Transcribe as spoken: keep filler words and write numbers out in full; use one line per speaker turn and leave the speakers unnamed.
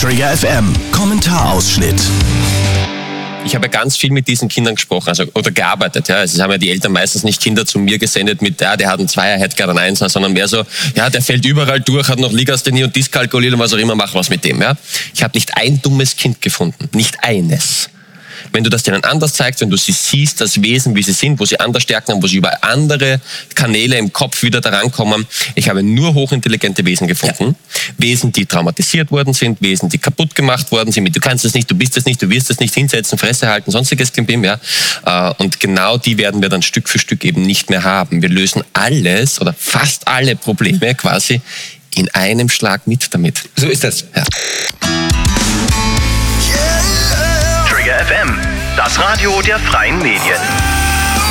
Trigger F M Kommentarausschnitt.
Ich habe ganz viel mit diesen Kindern gesprochen, also oder gearbeitet. Ja. Also es haben ja die Eltern meistens nicht Kinder zu mir gesendet mit, ja, der hat einen Zweier, hätte gerade einen Einser, sondern mehr so, ja, der fällt überall durch, hat noch Legasthenie und Dyskalkulie und was auch immer, mach was mit dem. Ja. Ich habe nicht ein dummes Kind gefunden, nicht eines. Wenn du das denen anders zeigst, wenn du sie siehst, das Wesen, wie sie sind, wo sie andere Stärken haben, wo sie über andere Kanäle im Kopf wieder daran kommen. Ich habe nur hochintelligente Wesen gefunden. Ja. Wesen, die traumatisiert worden sind, Wesen, die kaputt gemacht worden sind. Du kannst es nicht, du bist es nicht, du wirst es nicht hinsetzen, Fresse halten, sonstiges Klimbim, ja. Und genau die werden wir dann Stück für Stück eben nicht mehr haben. Wir lösen alles oder fast alle Probleme quasi in einem Schlag mit damit.
So ist das.
Ja.
Trigger F M, das Radio der freien Medien.